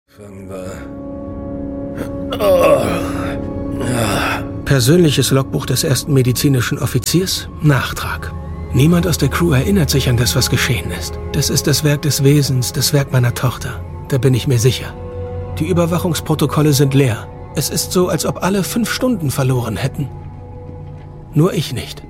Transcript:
Persönliches Logbuch des ersten medizinischen Offiziers? Nachtrag. Niemand aus der Crew erinnert sich an das, was geschehen ist. Das ist das Werk des Wesens, das Werk meiner Tochter. Da bin ich mir sicher. Die Überwachungsprotokolle sind leer. Es ist so, als ob alle 5 Stunden verloren hätten. Nur ich nicht.